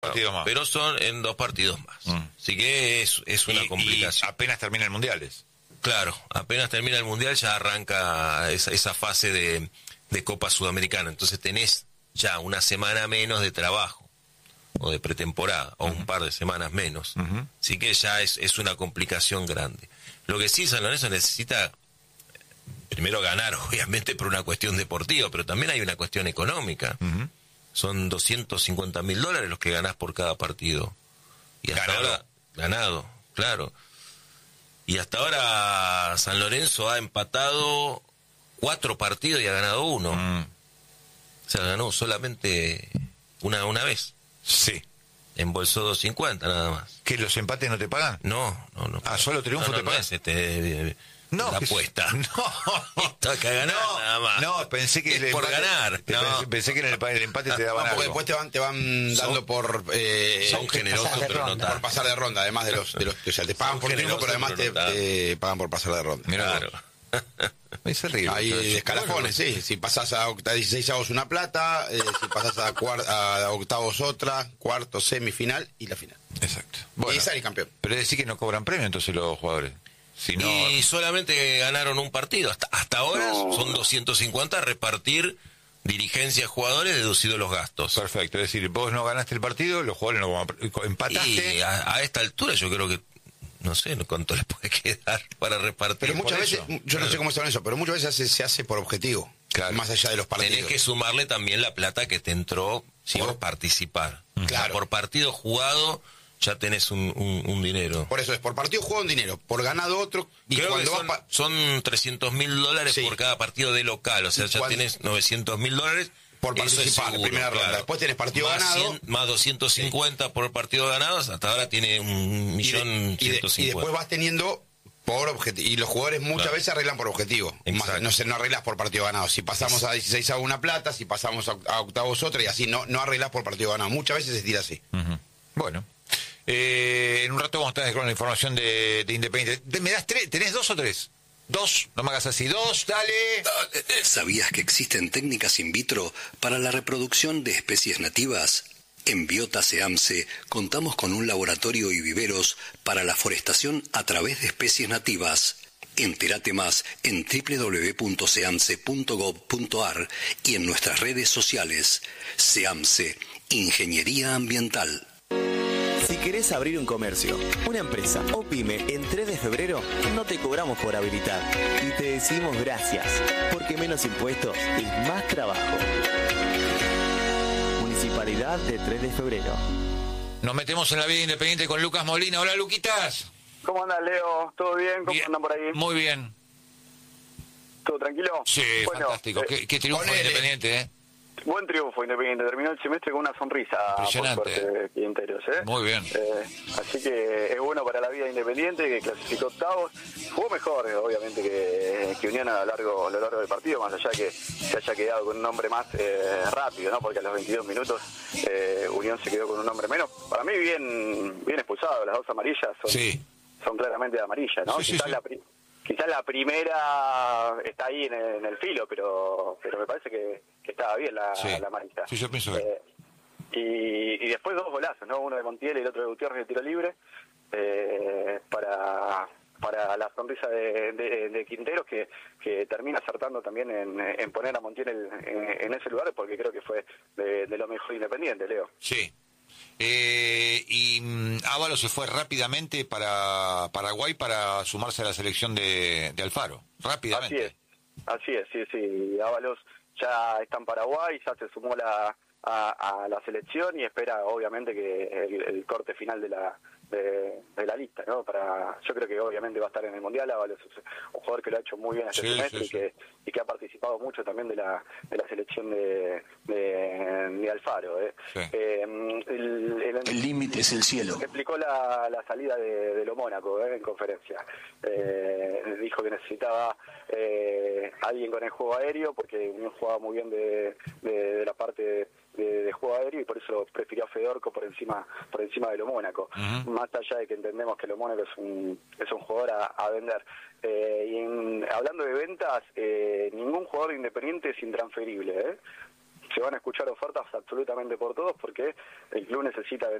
partidos más. Pero son en 2 partidos más. Así que es una complicación. Y apenas termina el Mundial. Claro, apenas termina el Mundial ya arranca esa fase de Copa Sudamericana. Entonces tenés ya una semana menos de trabajo, o de pretemporada, o un par de semanas menos. Así que ya es una complicación grande. Lo que sí San Lorenzo necesita, primero ganar, obviamente por una cuestión deportiva, pero también hay una cuestión económica. Son $250.000 los que ganás por cada partido. Y hasta ahora, ganado, claro. Y hasta ahora San Lorenzo ha empatado 4 partidos y ha ganado 1. O sea, ganó solamente una vez. Sí. Embolsó 250 nada más. ¿Que los empates no te pagan? No. Solo triunfo te pagan. La apuesta. No. Esto acá ganar nada más. No, pensé que es por ganar. Pensé que en el empate te daban algo. Porque después te van dando por... son generosos, pero no por pasar de ronda, además de los o sea, te pagan por triunfo, pero además te pagan por pasar de ronda. Claro. Es terrible. Hay escalafones, sí. Si pasás a 16 avos una plata, si pasás a octavos otra, cuarto, semifinal y la final. Exacto. Y esa es el campeón. Pero es decir que no cobran premio entonces los jugadores. Si no... Y solamente ganaron un partido. Hasta ahora son 250 a repartir dirigencia, jugadores, deducidos los gastos. Perfecto. Es decir, vos no ganaste el partido, los jugadores no empataste. Y a esta altura yo creo que no sé cuánto les puede quedar para repartir. Pero muchas veces, yo no sé cómo está eso, pero muchas veces se hace por objetivo. Claro. Más allá de los partidos. Tenés que sumarle también la plata que te entró por participar. Claro. O sea, por partido jugado ya tenés un dinero. Por eso es, por partido jugado un dinero, por ganado otro. Y creo que son $300.000 por cada partido de local. O sea, ya tenés $900.000 por participar en primera ronda. Después tenés partido ganado. Más 250 por partido ganado. Hasta ahora tiene 1.150.000. Y después vas teniendo por objetivo. Y los jugadores muchas veces arreglan por objetivo. No arreglas por partido ganado. Si pasamos a 16 a una plata, si pasamos a octavos otra, y así no arreglas por partido ganado. Muchas veces se tira así. Bueno. En un rato vamos a estar con la información de Independiente. ¿Me das 3? ¿Tenés 2 o 3? 2, no me hagas así. 2, dale. ¿Sabías que existen técnicas in vitro para la reproducción de especies nativas? En Biota Seamse contamos con un laboratorio y viveros para la forestación a través de especies nativas. Entérate más en www.seamse.gov.ar y en nuestras redes sociales. Seamse, Ingeniería Ambiental. Si querés abrir un comercio, una empresa o pyme en 3 de febrero, no te cobramos por habilitar y te decimos gracias, porque menos impuestos y más trabajo. Municipalidad de 3 de febrero. Nos metemos en la vida independiente con Lucas Molina. Hola, Luquitas. ¿Cómo andas, Leo? ¿Todo bien? ¿Cómo andan por ahí? Muy bien. ¿Todo tranquilo? Sí, bueno, fantástico. Qué triunfo Independiente, ¿eh? Buen triunfo Independiente, terminó el semestre con una sonrisa por suerte de Quinteros, ¿eh? Muy bien. Así que es bueno para la vida Independiente, que clasificó octavos. Jugó mejor, obviamente, que Unión a lo largo del partido, más allá que se haya quedado con un hombre más rápido, ¿no? Porque a los 22 minutos Unión se quedó con un hombre menos. Para mí bien expulsado, las 2 amarillas son claramente de amarilla, ¿no? Sí, Quizás la primera está ahí en el filo, pero me parece que estaba bien la amarilla. Sí, yo pienso y después 2 golazos, ¿no? Uno de Montiel y el otro de Gutiérrez de tiro libre, para la sonrisa de Quinteros, que termina acertando también en poner a Montiel en ese lugar, porque creo que fue de lo mejor Independiente, Leo. Sí. Y Ábalos se fue rápidamente para Paraguay para sumarse a la selección de Alfaro. Rápidamente. Así es, sí. Ábalos ya está en Paraguay, ya se sumó a la selección y espera, obviamente, que el corte final de la lista, ¿no? Yo creo que obviamente va a estar en el Mundial. Ábalos es un jugador que lo ha hecho muy bien este semestre y que ha participado mucho también de la selección de Alfaro, ¿eh? Sí. El límite es el cielo. Explicó la salida de lo Mónaco, en conferencia. Dijo que necesitaba alguien con el juego aéreo, porque Unión jugaba muy bien de la parte de juego aéreo, y por eso prefirió a Fedorco por encima de lo Mónaco. Más allá de que entendemos que lo Mónaco es un jugador a vender. Hablando de ventas, ningún jugador Independiente es intransferible, ¿eh? Se van a escuchar ofertas absolutamente por todos, porque el club necesita